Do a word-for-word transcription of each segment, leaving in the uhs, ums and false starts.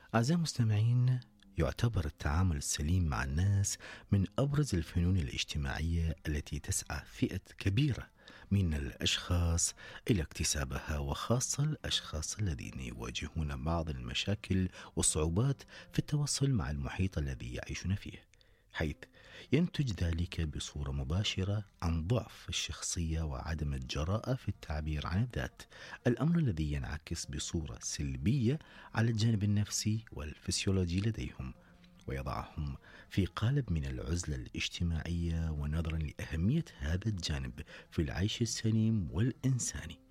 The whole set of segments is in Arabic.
أعزائي المستمعين، يعتبر التعامل السليم مع الناس من أبرز الفنون الاجتماعية التي تسعى فئة كبيرة من الأشخاص إلى اكتسابها، وخاصة الأشخاص الذين يواجهون بعض المشاكل والصعوبات في التواصل مع المحيط الذي يعيشون فيه، حيث ينتج ذلك بصورة مباشرة عن ضعف الشخصية وعدم الجراءة في التعبير عن الذات، الأمر الذي ينعكس بصورة سلبية على الجانب النفسي والفسيولوجي لديهم، ويضعهم في قالب من العزلة الاجتماعية. ونظرا لأهمية هذا الجانب في العيش السليم والإنساني،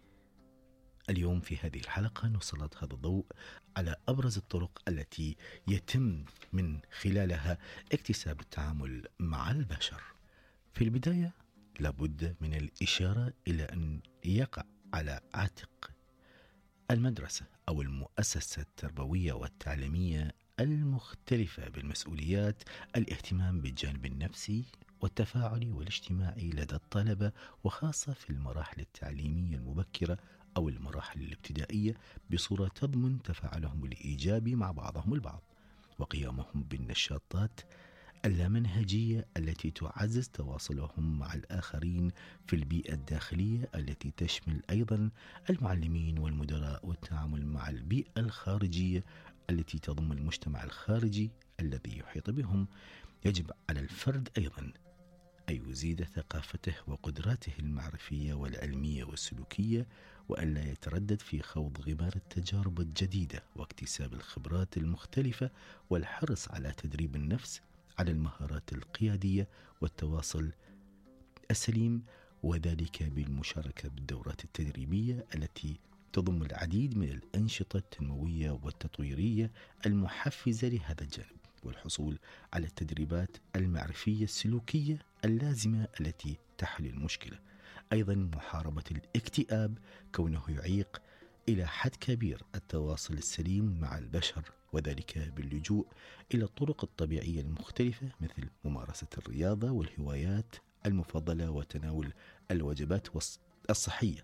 اليوم في هذه الحلقة نسلط هذا الضوء على أبرز الطرق التي يتم من خلالها اكتساب التعامل مع البشر. في البداية لابد من الإشارة إلى أن يقع على عاتق المدرسة أو المؤسسة التربوية والتعليمية المختلفة بالمسؤوليات الاهتمام بالجانب النفسي والتفاعلي والاجتماعي لدى الطلبة، وخاصة في المراحل التعليمية المبكرة أو المراحل الابتدائية، بصورة تضمن تفاعلهم الإيجابي مع بعضهم البعض، وقيامهم بالنشاطات اللامنهجية التي تعزز تواصلهم مع الآخرين في البيئة الداخلية، التي تشمل أيضا المعلمين والمدراء، والتعامل مع البيئة الخارجية التي تضم المجتمع الخارجي الذي يحيط بهم. يجب على الفرد أيضا أن يزيد ثقافته وقدراته المعرفية والعلمية والسلوكية، وأن لا يتردد في خوض غمار التجارب الجديدة واكتساب الخبرات المختلفة، والحرص على تدريب النفس على المهارات القيادية والتواصل السليم، وذلك بالمشاركة بالدورات التدريبية التي تضم العديد من الأنشطة التنموية والتطويرية المحفزة لهذا الجانب، والحصول على التدريبات المعرفية السلوكية اللازمة التي تحل المشكلة. أيضا محاربة الاكتئاب، كونه يعيق إلى حد كبير التواصل السليم مع البشر، وذلك باللجوء إلى الطرق الطبيعية المختلفة مثل ممارسة الرياضة والهوايات المفضلة، وتناول الوجبات الصحية،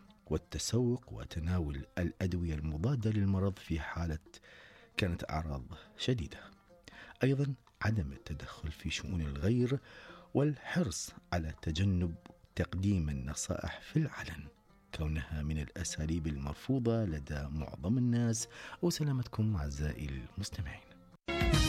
والتسوق وتناول الأدوية المضادة للمرض في حالة كانت أعراض شديدة. أيضا عدم التدخل في شؤون الغير، والحرص على تجنب تقديم النصائح في العلن، كونها من الأساليب المرفوضة لدى معظم الناس. وسلامتكم أعزائي المستمعين.